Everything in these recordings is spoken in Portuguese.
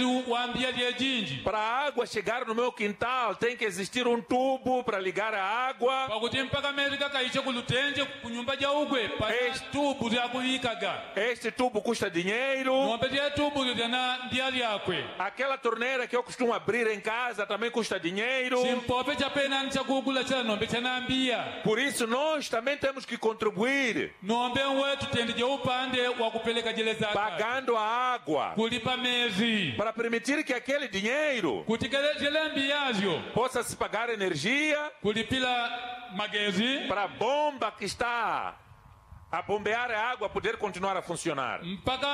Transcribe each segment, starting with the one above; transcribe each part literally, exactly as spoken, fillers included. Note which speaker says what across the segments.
Speaker 1: Para a água chegar no meu quintal, tem que existir um tubo para ligar a água. Este, este tubo custa dinheiro. Aquela torneira que eu costumo abrir em casa também custa dinheiro. Por isso nós também temos que contribuir, pagando a água, para permitir que aquele dinheiro possa se pagar energia para a bomba que está a bombear a água poder continuar a funcionar.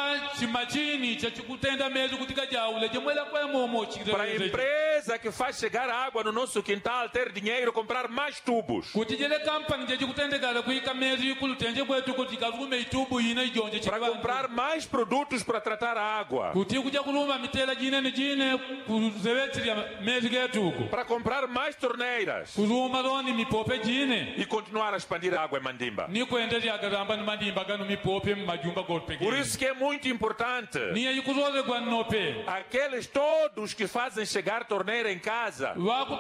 Speaker 1: Para a empresa que faz chegar a água no nosso quintal ter dinheiro, comprar mais tubos. Para comprar mais produtos para tratar a água. Para comprar mais torneiras. E continuar a expandir a água em Mandimba. Por isso que é muito importante aqueles todos que fazem chegar torneira em casa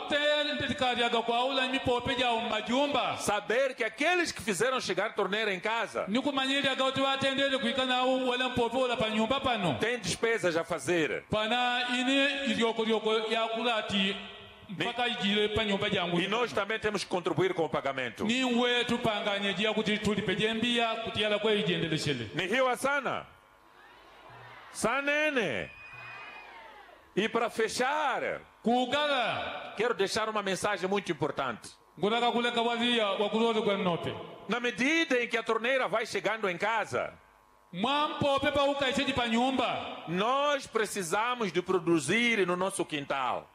Speaker 1: saber que aqueles que fizeram chegar torneira em casa têm despesas a fazer. E nós também temos que contribuir com o pagamento. Nihiwa sana Sanene. E para fechar, quero deixar uma mensagem muito importante. Na medida em que a torneira vai chegando em casa, nós precisamos de produzir no nosso quintal.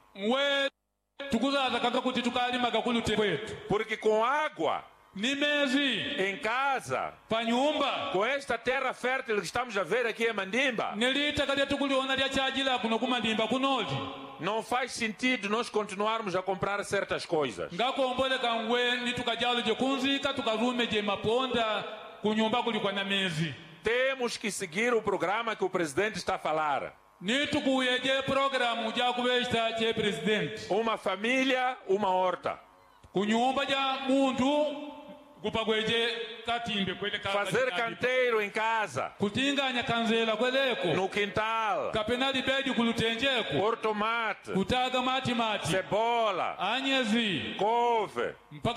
Speaker 1: Porque com água em casa, com esta terra fértil que estamos a ver aqui em Mandimba, não faz sentido nós continuarmos a comprar certas coisas. Temos que seguir o programa que o presidente está a falar. Uma família, uma horta. Fazer canteiro em casa, no quintal, pôr tomate, cebola, couve,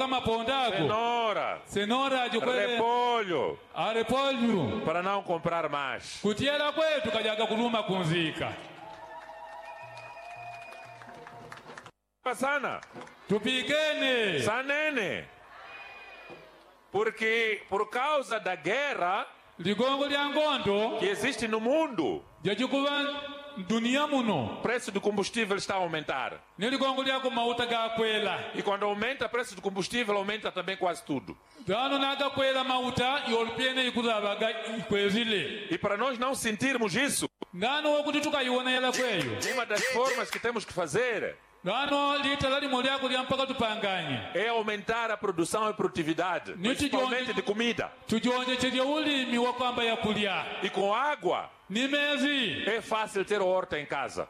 Speaker 1: cenoura, repolho, para não comprar mais. Sana Sanene. Porque por causa da guerra que existe no mundo, o preço do combustível está a aumentar. E quando aumenta o preço do combustível, aumenta também quase tudo. E para nós não sentirmos isso, uma das formas que temos que fazer é aumentar a produção e produtividade, principalmente de comida. E com água é fácil ter horta em casa.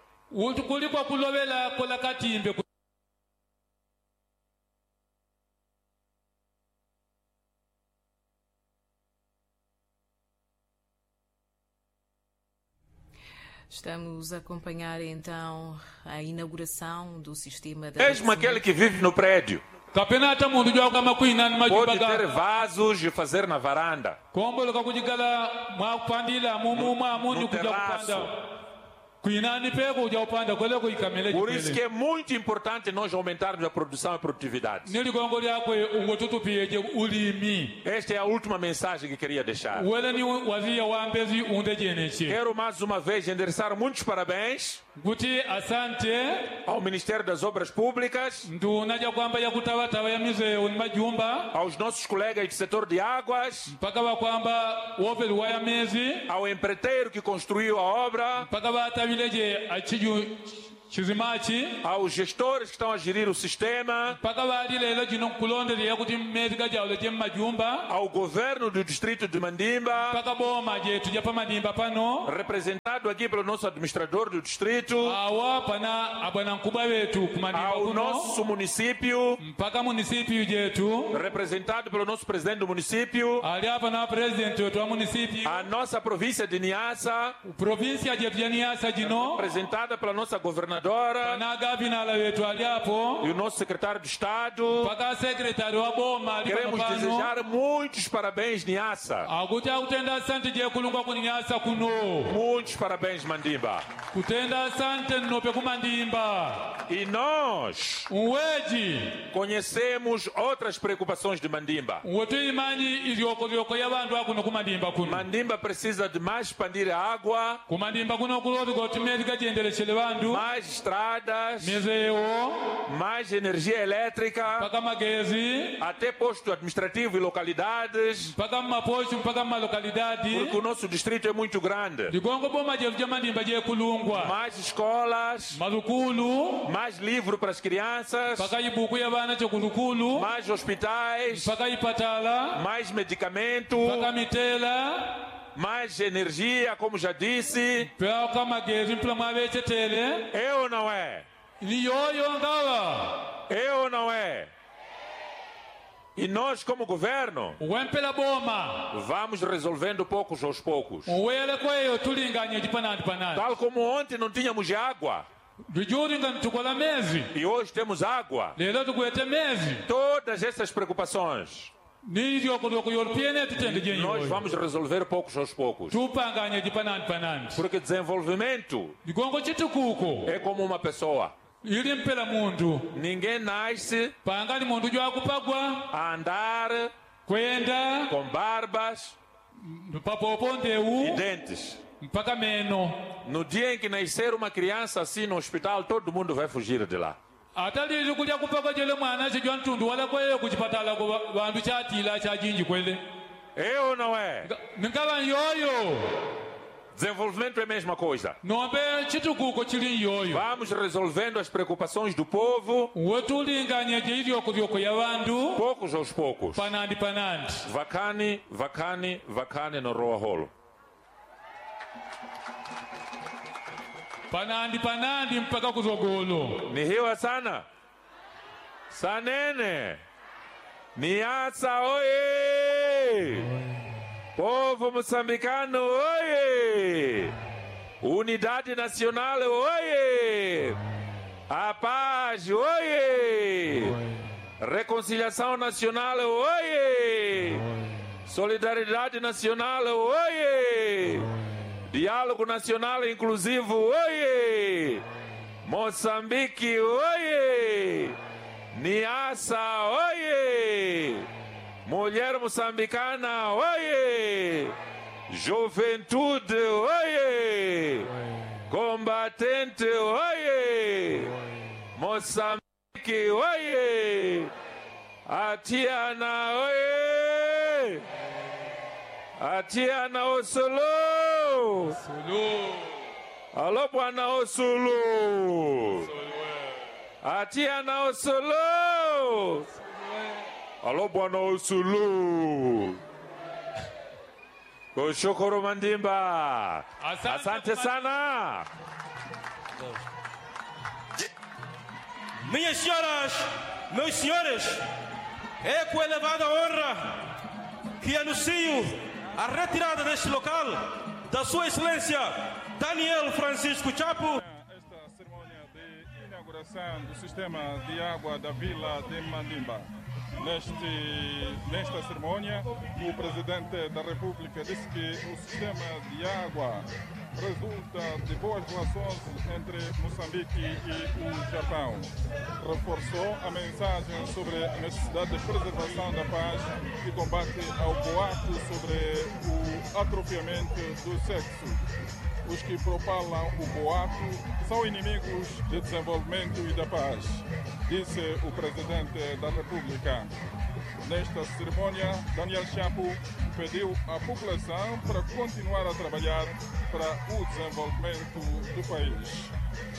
Speaker 2: Estamos a acompanhar então a inauguração do sistema da...
Speaker 1: Mesmo aquele que vive no prédio pode ter vasos e fazer na varanda, no terraço. Por isso que é muito importante nós aumentarmos a produção e a produtividade. Esta é a última mensagem que queria deixar. Quero mais uma vez endereçar muitos parabéns ao Ministério das Obras Públicas, aos nossos colegas do setor de águas, ao empreiteiro que construiu a obra,
Speaker 3: Chizimachi.
Speaker 1: Aos gestores que estão a gerir o sistema. Ao governo do distrito de Mandimba. Representado aqui pelo nosso administrador do distrito. Ao nosso município. Representado pelo nosso presidente do município. A nossa província de Niassa. Representada pela nossa governadora. E o nosso secretário de Estado. Queremos desejar muitos parabéns, Niassa. Muitos parabéns, Mandimba. E nós conhecemos outras preocupações de Mandimba. Mandimba precisa de mais expandir a água, mais estradas, mais energia elétrica, até posto administrativo e localidades, porque o nosso distrito é muito grande. Mais escolas, mais livro para as crianças, mais hospitais, mais medicamento, mais energia, como já disse. É ou não é? É ou não é? E nós, como governo, vamos resolvendo poucos aos poucos. Tal como ontem não tínhamos água, e hoje temos água. Todas essas preocupações nós vamos resolver poucos aos poucos. Porque desenvolvimento é como uma pessoa. Ninguém nasce a andar com barbas e dentes. No dia em que nascer uma criança assim no hospital, todo mundo vai fugir de lá. É ou não é? Desenvolvimento é a mesma coisa. Vamos resolvendo as preocupações do povo, poucos aos poucos. Vakani, vakani, vakani no roa rolo.
Speaker 3: Panandi panandi mpaka kuzogolo.
Speaker 1: Ni hiwa sana. Sanene. Niassa oye. Povo moçambicano oye. Unidade nacional oye. A paz oye. Reconciliação nacional oye. Solidariedade nacional oye. Diálogo nacional inclusivo, oie! Moçambique, oie! Niassa, oie! Mulher moçambicana, oie! Juventude, oie! Combatente, oie! Moçambique, oie! Atiana, oie! Atiana Osulu. Osulu. Alô, Bwana Osulu. Atiana Osulu. Alô, Bwana Osulu. Kushukuru Mandimba. Asante sana.
Speaker 4: Minhas senhoras, meus senhores, é com elevada honra que anuncio a retirada deste local da Sua Excelência Daniel Francisco Chapo.
Speaker 5: Esta cerimônia de inauguração do sistema de água da Vila de Mandimba. Neste, nesta cerimônia, o Presidente da República disse que o sistema de água resulta de boas relações entre Moçambique e o Japão. Reforçou a mensagem sobre a necessidade de preservação da paz e combate ao boato sobre o atrofiamento do sexo. Os que propalam o boato são inimigos do desenvolvimento e da paz, disse o Presidente da República. Nesta cerimônia, Daniel Chapo pediu à população para continuar a trabalhar para o desenvolvimento do país.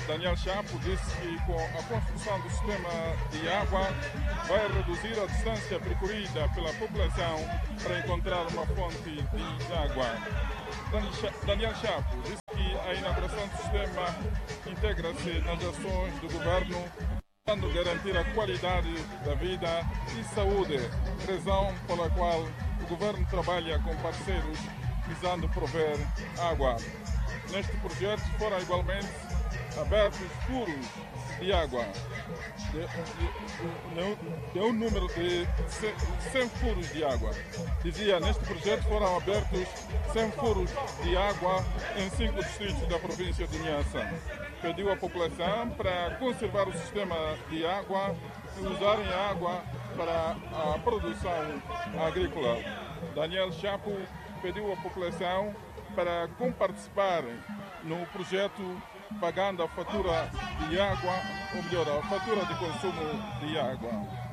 Speaker 5: Daniel Chapo disse que com a construção do sistema de água vai reduzir a distância percorrida pela população para encontrar uma fonte de água. Daniel Chapo disse que a inauguração do sistema integra-se nas ações do governo, tentando garantir a qualidade da vida e saúde, razão pela qual o governo trabalha com parceiros visando prover água. Neste projeto foram igualmente abertos furos de água, de, de, de, de um número de cem furos de água. Dizia, neste projeto foram abertos cem furos de água em cinco distritos da província de Niassa. Pediu à população para conservar o sistema de água e usarem a água para a produção agrícola. Daniel Chapo pediu à população para comparticiparem no projeto pagando a fatura de água, ou melhor, a fatura de consumo de água.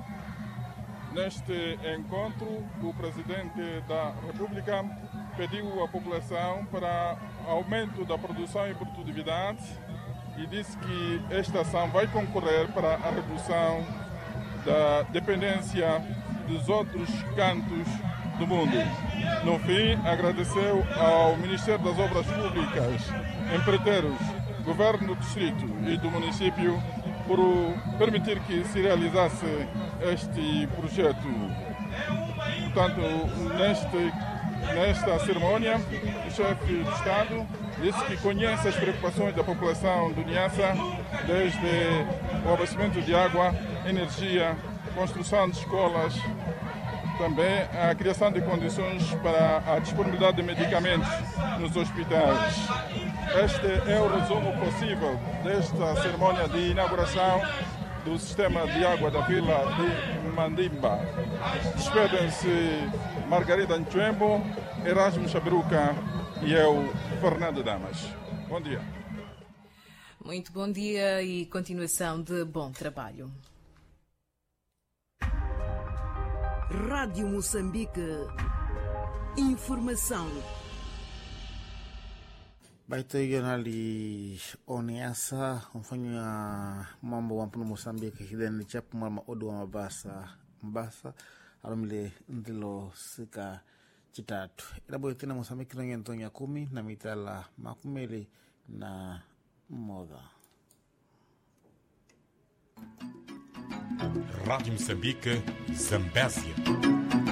Speaker 5: Neste encontro, o Presidente da República pediu à população para aumento da produção e produtividade e disse que esta ação vai concorrer para a redução da dependência dos outros cantos do mundo. No fim, agradeceu ao Ministério das Obras Públicas, empreiteiros, Governo do Distrito e do município por permitir que se realizasse este projeto. Portanto, neste, nesta cerimónia, o chefe de Estado disse que conhece as preocupações da população do Niassa, desde o abastecimento de água, energia, construção de escolas, também a criação de condições para a disponibilidade de medicamentos nos hospitais. Este é o resumo possível desta cerimónia de inauguração do sistema de água da vila de Mandimba. Despedem-se Margarida Nchembo, Erasmo Chabiruca e eu, Fernando Damas. Bom dia.
Speaker 2: Muito bom dia e continuação de bom trabalho.
Speaker 6: Rádio Moçambique. Informação.
Speaker 7: Baitoigonali Oniasa mfanya mambo wa mpuno Moçambique hideni chapu mama odu wa mabasa mbasa alomile ndilo sika chitatu ilabo itina Moçambique nonye ntonya kumi na mitala makumeli na moda.
Speaker 8: Rádio Moçambique, Zambésia.